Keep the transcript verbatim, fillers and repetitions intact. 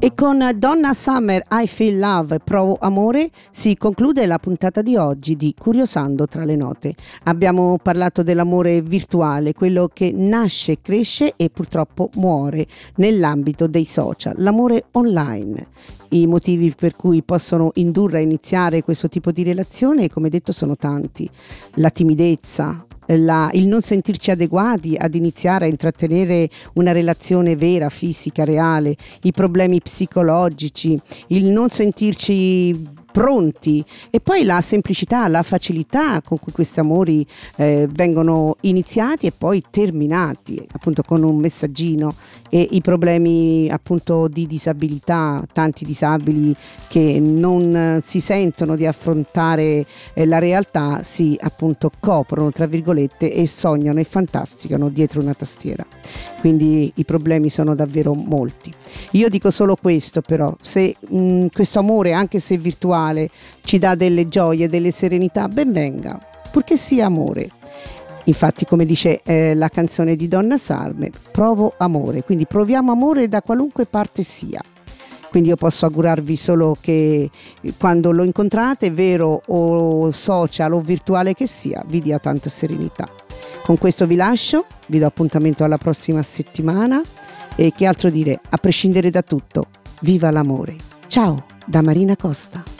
E con Donna Summer, I Feel Love, Provo Amore, si conclude la puntata di oggi di Curiosando tra le note. Abbiamo parlato dell'amore virtuale, quello che nasce, cresce e purtroppo muore nell'ambito dei social, l'amore online. I motivi per cui possono indurre a iniziare questo tipo di relazione, come detto, sono tanti. La timidezza, La, il non sentirci adeguati ad iniziare a intrattenere una relazione vera, fisica, reale, i problemi psicologici, il non sentirci pronti e poi la semplicità, la facilità con cui questi amori eh, vengono iniziati e poi terminati, appunto con un messaggino, e i problemi appunto di disabilità, tanti disabili che non eh, si sentono di affrontare eh, la realtà, si appunto coprono tra virgolette e sognano e fantasticano dietro una tastiera. Quindi i problemi sono davvero molti. Io dico solo questo, però, se mh, questo amore, anche se virtuale, ci dà delle gioie, delle serenità, ben venga, purché sia amore. Infatti, come dice eh, la canzone di Donna Summer, provo amore, quindi proviamo amore da qualunque parte sia. Quindi io posso augurarvi solo che quando lo incontrate, vero o social o virtuale che sia, vi dia tanta serenità. Con questo vi lascio, vi do appuntamento alla prossima settimana e che altro dire, a prescindere da tutto, viva l'amore. Ciao da Marina Costa.